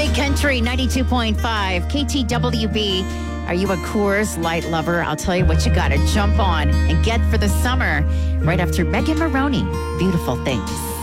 Country 92.5 KTWB. Are you a Coors Light lover? I'll tell you what you got to jump on and get for the summer right after Megan Maroney. Beautiful Things.